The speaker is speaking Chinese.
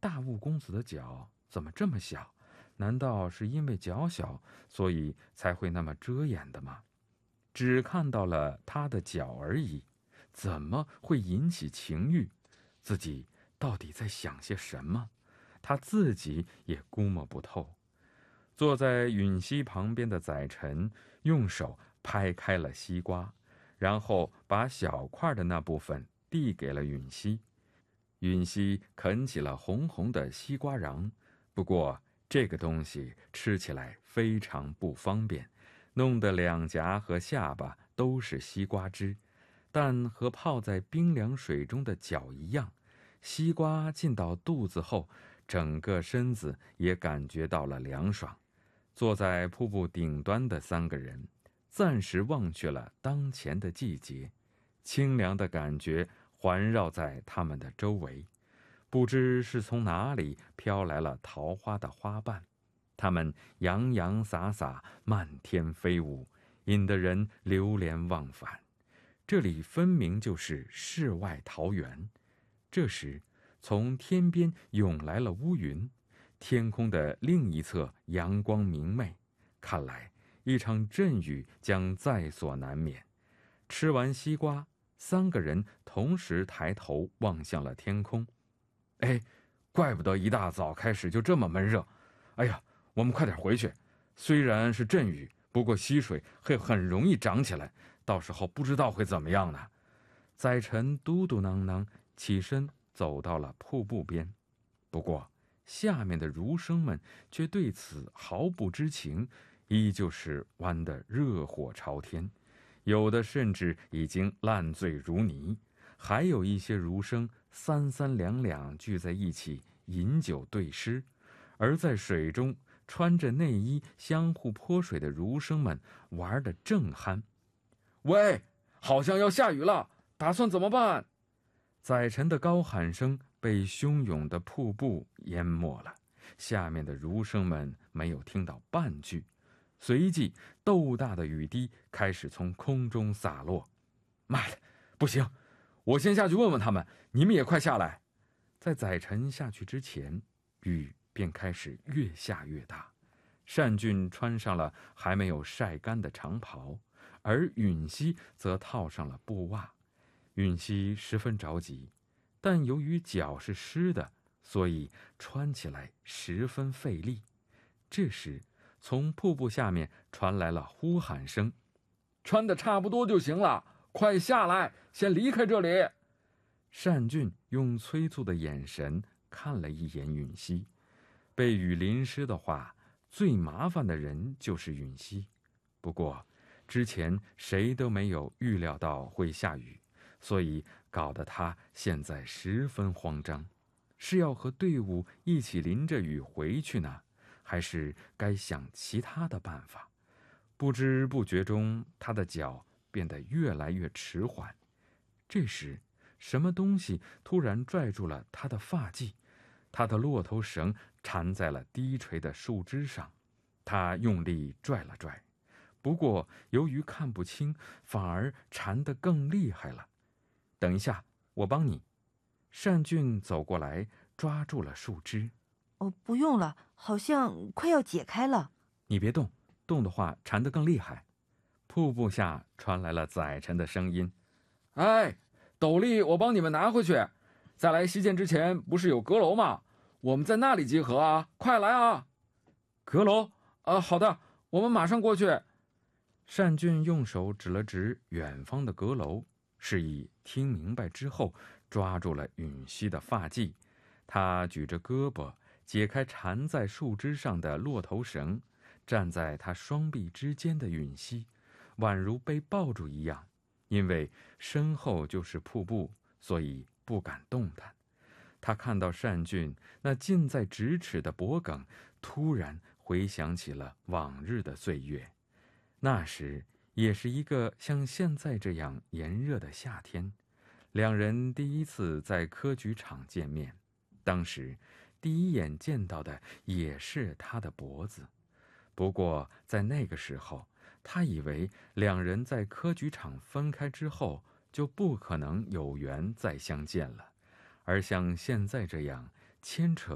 大雾公子的脚怎么这么小？难道是因为脚小，所以才会那么遮掩的吗？只看到了他的脚而已，怎么会引起情欲？自己到底在想些什么？他自己也估摸不透。坐在允熙旁边的载臣用手拍开了西瓜，然后把小块的那部分递给了允熙。允熙啃起了红红的西瓜瓤，不过这个东西吃起来非常不方便，弄得两颊和下巴都是西瓜汁。但和泡在冰凉水中的脚一样，西瓜进到肚子后，整个身子也感觉到了凉爽。坐在瀑布顶端的三个人暂时忘却了当前的季节，清凉的感觉环绕在他们的周围。不知是从哪里飘来了桃花的花瓣，它们洋洋洒洒，漫天飞舞，引得人流连忘返。这里分明就是世外桃源。这时，从天边涌来了乌云，天空的另一侧阳光明媚，看来一场阵雨将在所难免。吃完西瓜，三个人同时抬头望向了天空。哎，怪不得一大早开始就这么闷热。哎呀，我们快点回去。虽然是阵雨，不过溪水会很容易涨起来，到时候不知道会怎么样呢。载臣嘟嘟囔囔起身走到了瀑布边，不过下面的儒生们却对此毫不知情，依旧是玩得热火朝天，有的甚至已经烂醉如泥，还有一些儒生三三两两聚在一起饮酒对诗。而在水中穿着内衣相互泼水的儒生们玩得正酣。喂，好像要下雨了，打算怎么办？载臣的高喊声被汹涌的瀑布淹没了，下面的儒生们没有听到半句。随即豆大的雨滴开始从空中洒落。妈的，不行，我先下去问问他们，你们也快下来。在载臣下去之前，雨便开始越下越大。单俊穿上了还没有晒干的长袍，而允熙则套上了布袜。允熙十分着急，但由于脚是湿的，所以穿起来十分费力。这时，从瀑布下面传来了呼喊声：“穿得差不多就行了，快下来，先离开这里。”单俊用催促的眼神看了一眼允熙。被雨淋湿的话，最麻烦的人就是允熙。不过，之前谁都没有预料到会下雨，所以搞得他现在十分慌张。是要和队伍一起淋着雨回去呢，还是该想其他的办法？不知不觉中，他的脚变得越来越迟缓。这时，什么东西突然拽住了他的发髻，他的骆驼绳缠在了低垂的树枝上。他用力拽了拽，不过由于看不清，反而缠得更厉害了。等一下，我帮你。单俊走过来，抓住了树枝。 哦，不用了，好像快要解开了。 你别动，动的话缠得更厉害。瀑布下传来了载臣的声音：“哎，斗笠我帮你们拿回去。在来西涧之前，不是有阁楼吗？我们在那里集合啊！快来啊！”阁楼？好的，我们马上过去。单俊用手指了指远方的阁楼，示意听明白之后，抓住了允熙的发髻。他举着胳膊，解开缠在树枝上的骆头绳，站在他双臂之间的允熙，宛如被抱住一样。因为身后就是瀑布，所以不敢动弹。他看到单俊那近在咫尺的脖颈，突然回想起了往日的岁月。那时也是一个像现在这样炎热的夏天，两人第一次在科举场见面。当时第一眼见到的也是他的脖子，不过在那个时候，他以为两人在科举场分开之后就不可能有缘再相见了，而像现在这样牵扯